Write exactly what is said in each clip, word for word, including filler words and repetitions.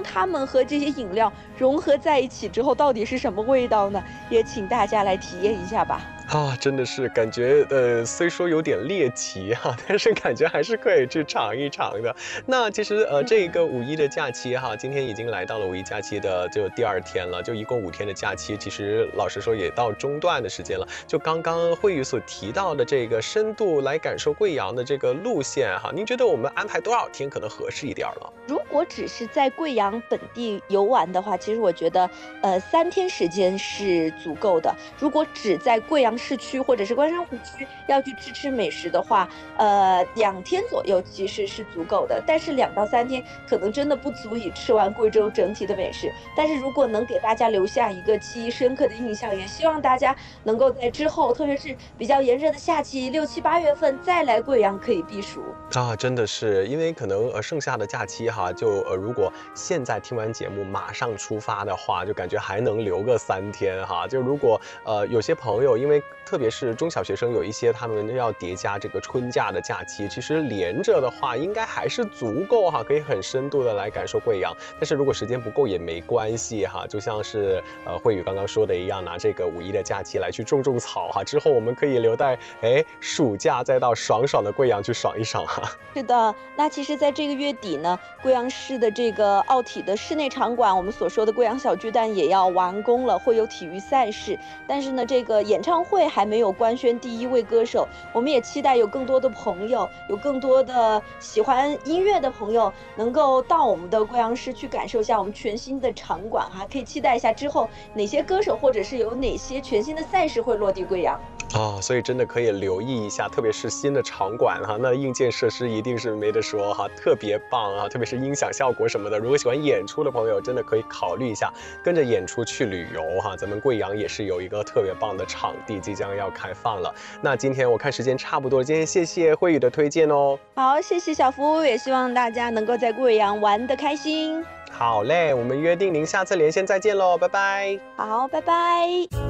它们和这些饮料融合在一起之后，到底是什么味道呢？也请大家来体验一下吧。 啊，真的是感觉呃，虽说有点猎奇哈、啊，但是感觉还是可以去尝一尝的。那其实呃，这个五一的假期哈，今天已经来到了五一假期的就第二天了，就一共五天的假期，其实老实说也到中段的时间了。就刚刚慧宇所提到的这个深度来感受贵阳的这个路线哈，您觉得我们安排多少天可能合适一点了？ 如果只是在贵阳本地游玩的话，其实我觉得呃三天时间是足够的。如果只在贵阳市区或者是关山湖区要去吃吃美食的话，呃，两天左右其实是足够的。但是两到三天可能真的不足以吃完贵州整体的美食。但是如果能给大家留下一个记忆深刻的印象，也希望大家能够在之后，特别是比较炎热的夏季，六七八月份再来贵阳可以避暑啊。真的是，因为可能呃剩下的假期哈，就呃如果现在听完节目马上出发的话，就感觉还能留个三天哈。就如果呃有些朋友因为特别是中小学生有一些他们要叠加这个春假的假期，其实连着的话应该还是足够哈，可以很深度的来感受贵阳。但是如果时间不够也没关系哈，就像是呃慧宇刚刚说的一样，拿这个五一的假期来去种种草哈，之后我们可以留待哎暑假再到爽爽的贵阳去爽一爽哈。 是的，那其实在这个月底呢，贵阳市的这个奥体的室内场馆，我们所说的贵阳小巨蛋也要完工了，会有体育赛事。但是呢，这个演唱会还没有官宣第一位歌手，我们也期待有更多的朋友，有更多的喜欢音乐的朋友能够到我们的贵阳市去感受一下我们全新的场馆哈，可以期待一下之后哪些歌手或者是有哪些全新的赛事会落地贵阳。 啊、哦，所以真的可以留意一下，特别是新的场馆哈，那硬件设施一定是没得说哈，特别棒啊，特别是音响效果什么的。如果喜欢演出的朋友，真的可以考虑一下跟着演出去旅游哈。咱们贵阳也是有一个特别棒的场地即将要开放了。那今天我看时间差不多，今天谢谢慧宇的推荐哦。 好，谢谢小夫，也希望大家能够在贵阳玩得開心。 好嘞，我們約定您下次連線再見咯，拜拜。 好，拜拜。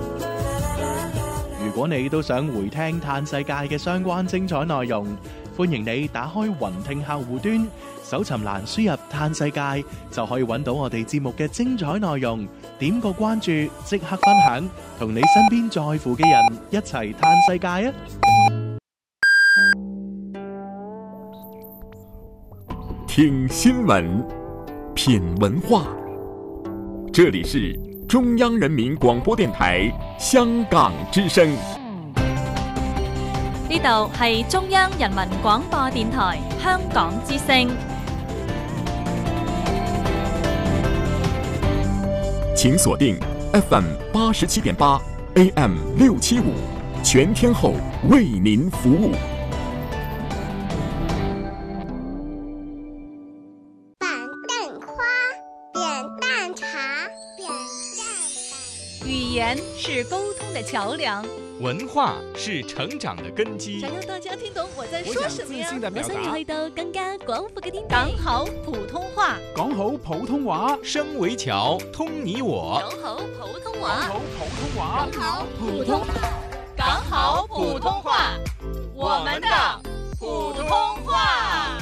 如果你都想回聽嘆世界嘅相關精彩內容，歡迎你打開雲聽客戶端，搜尋欄輸入嘆世界，就可以揾到我哋節目嘅精彩內容。點個關注，即刻分享，同你身邊在乎嘅人一齊嘆世界啊！ 聽新聞，品文化，這裡是中央人民廣播電台香港之聲。 呢度係中央人民廣播電台香港之聲。 請鎖定 F M 八十七點八 A M 六七五，全天候為您服務。 板凳花，扁担茶，扁担語言是溝通的橋梁， 文化是成長的根基。 想讓大家聽懂我在說什麼呀？ 我想要去到更加廣闊嘅天地。講好普通話， 講好普通話，聲為橋，通你我。 講好普通話， 講好普通話， 講好普通，講好普通話，我們的普通話。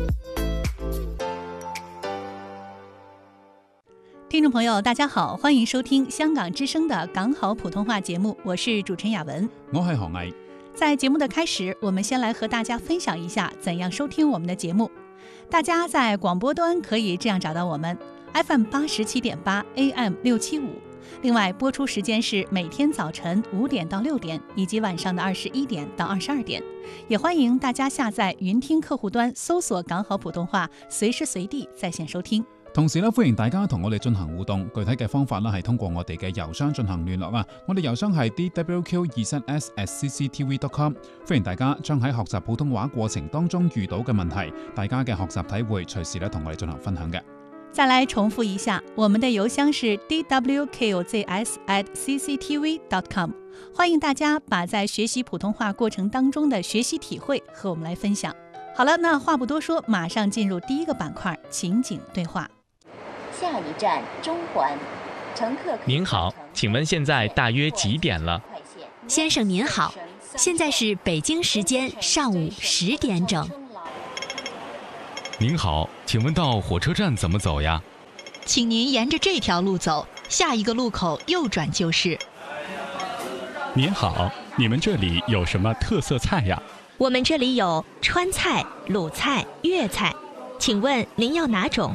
聽眾朋友大家好，歡迎收聽香港之聲的港好普通話節目，我是主持人雅文， 我係何毅。 在節目的開始，我們先來和大家分享一下怎樣收聽我們的節目。大家在廣播端可以這樣找到我們 F M 八十七點八 A M 六七五，另外播出時間是每天早晨五點到六點，以及晚上的二十一點到二十二點。也歡迎大家下載雲聽客戶端，搜索港好普通話，隨時隨地在線收聽。 同時咧，歡迎大家同我哋進行互動，具體嘅方法咧係通過我哋嘅郵箱進行聯絡啊！我哋郵箱係 d w q 二三 s at c c t v dot com， 歡迎大家將喺學習普通話過程當中遇到嘅問題，大家嘅學習體會，隨時咧同我哋進行分享嘅。 再來重複一下，我們的郵箱是 d w q z s at c c t v dot com， 歡迎大家把在學習普通話過程當中的學習體會和我們來分享。好了，那話不多說，馬上進入第一個板塊情景對話。 下一站中環，乘客。 您好，請問現在大約幾點了？ 先生您好，現在是北京時間上午十點整。 您好，請問到火車站怎麼走呀？ 请您沿着这条路走，下一个路口右转就是。 您好，你们这里有什么特色菜呀？ 我们这里有川菜、鲁菜、粤菜，请问您要哪种？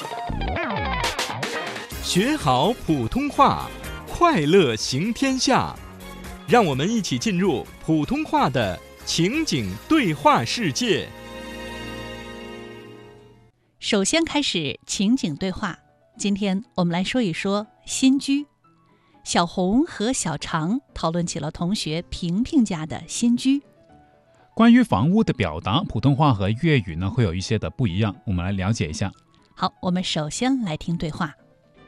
学好普通话，快乐行天下。让我们一起进入普通话的情景对话世界。 首先开始情景对话，今天我们来说一说新居。小红和小常讨论起了同学萍萍家的新居。 关于房屋的表达，普通话和粤语呢会有一些的不一样，我们来了解一下。 好，我们首先来听对话。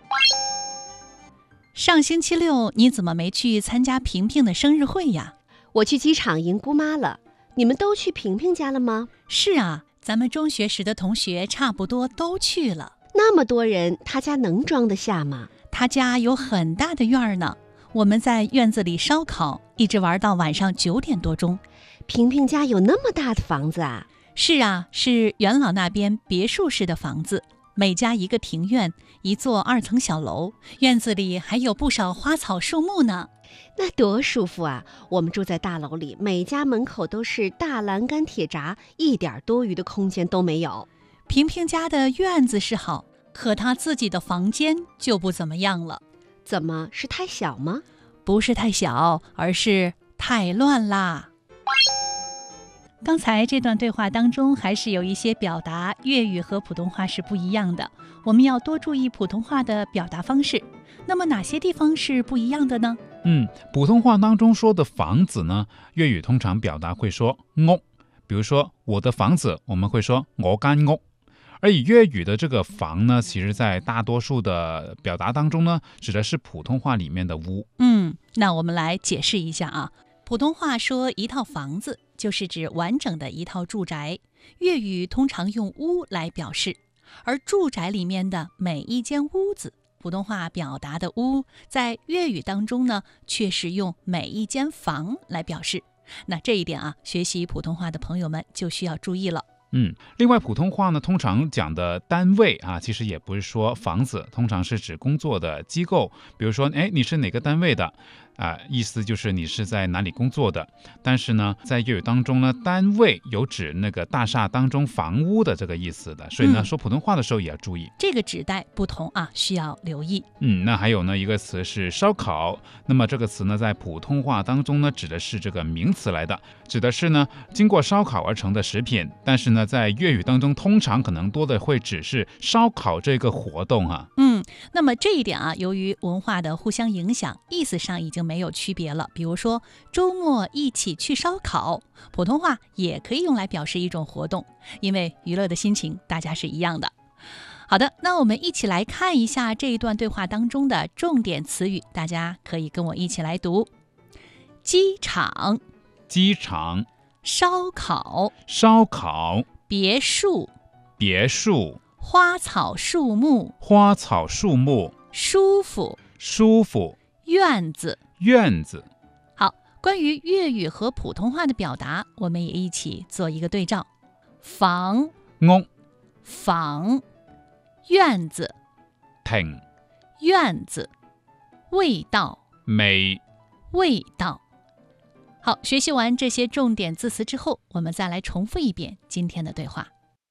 上星期六你怎么没去参加萍萍的生日会呀？ 我去机场迎姑妈了。你们都去萍萍家了吗？ 是啊，咱们中学时的同学差不多都去了。 那么多人，他家能装得下吗？ 他家有很大的院儿呢，我们在院子里烧烤，一直玩到晚上九点多钟。 萍萍家有那么大的房子啊？ 是啊，是元老那边别墅式的房子，每家一个庭院，一座二层小楼，院子里还有不少花草树木呢。 那多舒服啊！我们住在大楼里，每家门口都是大栏杆铁闸，一点多余的空间都没有。 萍萍家的院子是好，可她自己的房间就不怎么样了。 怎么，是太小吗？ 不是太小，而是太乱啦。刚才这段对话当中，还是有一些表达粤语和普通话是不一样的，我们要多注意普通话的表达方式。那么哪些地方是不一样的呢？ 嗯，普通话当中说的房子呢，粤语通常表达会说屋，比如说我的房子，我们会说我間屋。而以粤语的这个房呢，其实在大多数的表达当中呢，指的是普通话里面的屋。 嗯，那我们来解释一下啊。普通话说一套房子，就是指完整的一套住宅，粤语通常用屋来表示，而住宅里面的每一间屋子，普通话表达的屋，在粤语当中呢，却是用每一间房来表示。那这一点啊，学习普通话的朋友们就需要注意了。 嗯，另外普通话呢，通常讲的单位啊，其实也不是说房子，通常是指工作的机构。比如说，哎，你是哪个单位的？啊，意思就是你是在哪里工作的。但是呢，在粤语当中呢，单位有指那个大厦当中房屋的这个意思的，所以呢，嗯、说普通话的时候也要注意这个指代不同啊，需要留意。 嗯，那还有呢，一个词是烧烤，那么这个词呢，在普通话当中呢，指的是这个名词来的，指的是呢经过烧烤而成的食品。但是呢，在粤语当中，通常可能多的会只是烧烤这个活动哈、啊。 嗯，那么这一点啊，由于文化的互相影响，意思上已经没有区别了。比如说周末一起去烧烤，普通话也可以用来表示一种活动，因为娱乐的心情大家是一样的。好的，那我们一起来看一下这一段对话当中的重点词语，大家可以跟我一起来读。机场， 机场； 烧烤， 烧烤； 别墅， 别墅； 花草树木， 花草树木； 舒服， 舒服； 院子， 院子。 好，关于粤语和普通话的表达，我们也一起做一个对照。房， 屋； 房，院子， 庭； 院子，味道， 味； 味道。好，学习完这些重点字词之后，我们再来重复一遍今天的对话。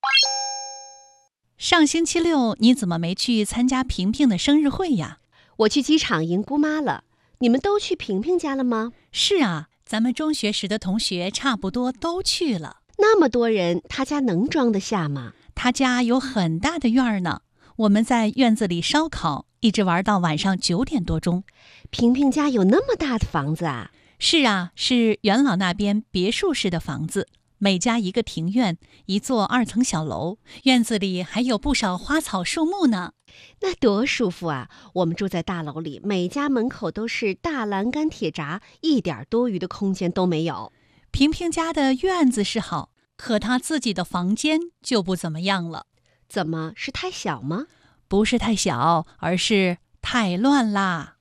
上星期六你怎么没去参加萍萍的生日会呀？ 我去机场迎姑妈了。你们都去萍萍家了吗？ 是啊，咱们中学时的同学差不多都去了。 那么多人，他家能装得下吗？ 他家有很大的院儿呢，我们在院子里烧烤，一直玩到晚上九点多钟。 萍萍家有那么大的房子啊？ 是啊，是元老那边别墅式的房子，每家一个庭院，一座二层小楼，院子里还有不少花草树木呢。 那多舒服啊！我们住在大楼里，每家门口都是大栏杆铁闸，一点多余的空间都没有。 萍萍家的院子是好，可她自己的房间就不怎么样了。 怎么，是太小吗？ 不是太小，而是太乱啦。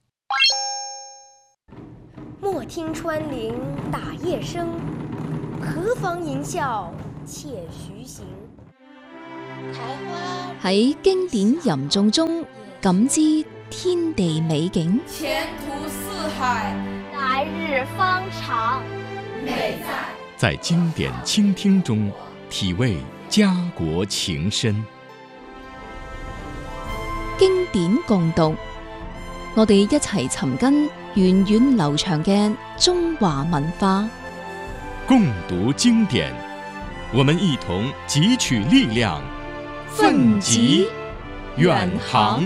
莫听穿林打叶声，何妨吟啸且徐行。 喺經典吟誦中感知天地美景， 前途似海， 來日方長， 美在在經典傾聽中體味家國情深。 經典共讀，我哋一齊尋根源遠流長嘅中華文化。 共讀經典，我們一同汲取力量，奮楫遠航。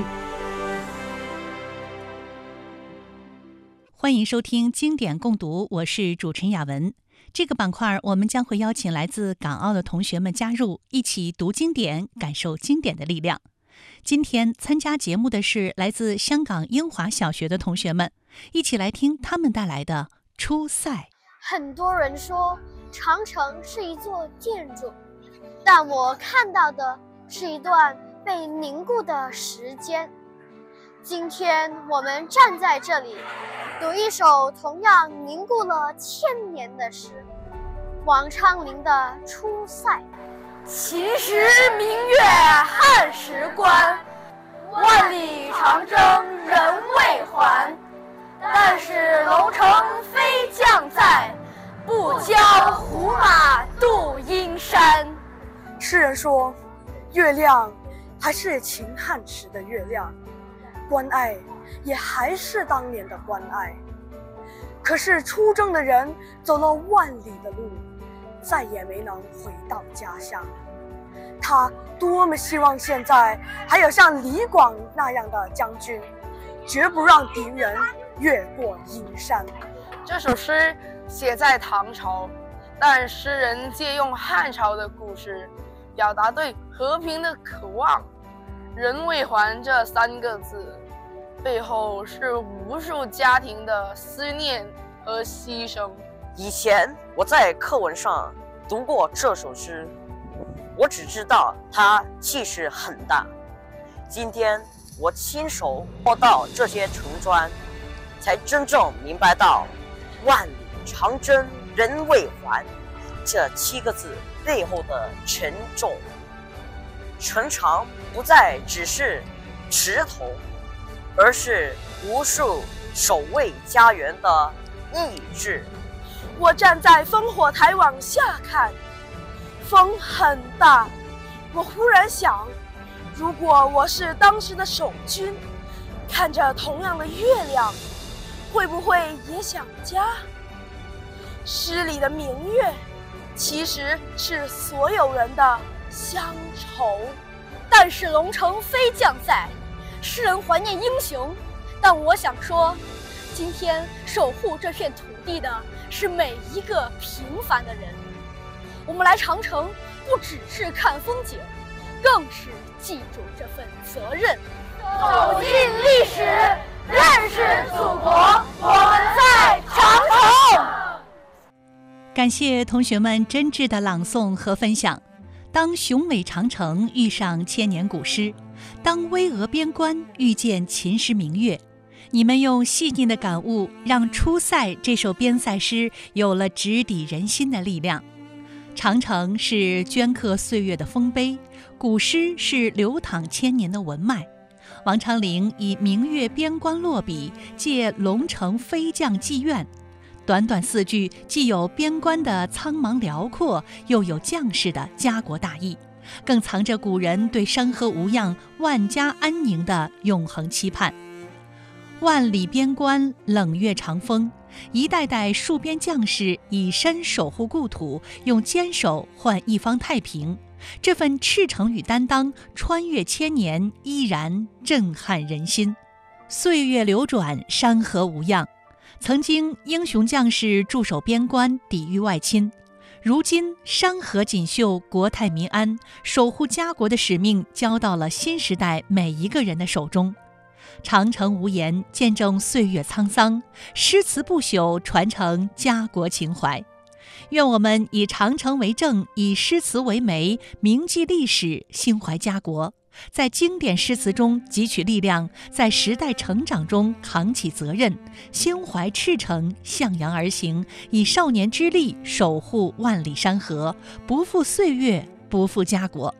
歡迎收聽經典共讀，我是主持人雅文。這個板塊我們將會邀請來自港澳的同學們加入，一起讀經典，感受經典的力量。今天參加節目的是來自香港英華小學的同學們，一起來聽他們帶來的《出塞》。 很多人說長城是一座建築，但我看到的是一段被凝固的時間。今天我們站在這裡，讀一首同樣凝固了千年的詩，王昌齡的《出塞》。 秦時明月漢時關，萬里長征人未還。但是龍城飛將在，不教胡馬度陰山。 詩人說，月亮還是秦漢時的月亮，關愛也還是當年的關愛。可是出征的人走了萬里的路，再也沒能回到家鄉。他多麼希望現在還有像李廣那樣的將軍，絕不讓敵人越過陰山。 這首詩寫在唐朝，但詩人借用漢朝的故事，表達對和平的渴望。人未還這三個字，背後是無數家庭的思念和犧牲。 以前我在課文上讀過這首詩，我只知道它氣勢很大。今天我親手摸到這些城磚，才真正明白到萬里長征人未還這七個字背後的沉重。城牆不再只是石頭，而是無數守衛家園的意志。 我站在烽火台往下看，風很大。我忽然想，如果我是當時的守軍，看着同樣的月亮，會不會也想家？詩裡的明月，其實是所有人的鄉愁。 但是龍城飛將在，詩人懷念英雄，但我想說，今天守護這片土地的是每一個平凡的人。我們來長城，不只是看風景，更是記住這份責任。 走進歷史，認識祖國，我們在長城。 感謝同學們真摯的朗誦和分享。當雄偉長城遇上千年古詩，當巍峨邊關遇見秦時明月，你們用細膩的感悟，讓《出塞》這首邊塞詩有了直抵人心的力量。長城是鐫刻歲月的豐碑，古詩是流淌千年的文脈。王昌齡以明月邊關落筆，借龍城飛將寄願。短短四句，既有邊關的蒼茫遼闊，又有將士的家國大義，更藏着古人對山河無恙、萬家安寧的永恆期盼。萬里邊關，冷月長風，一代代戍邊將士以身守護故土，用堅守換一方太平。這份赤誠與擔當，穿越千年，依然震撼人心。歲月流轉，山河無恙。曾經英雄將士駐守邊關，抵禦外侵，如今山河錦繡，國泰民安，守護家國的使命交到了新時代每一個人的手中。長城無言，見證歲月滄桑，詩詞不朽，傳承家國情懷。願我們以長城為證，以詩詞為媒，銘記歷史，心懷家國，在經典詩詞中汲取力量，在時代成長中扛起責任，心懷赤誠，向陽而行，以少年之力守護萬里山河，不負歲月，不負家國。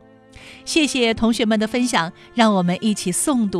谢谢同学们的分享，让我们一起诵读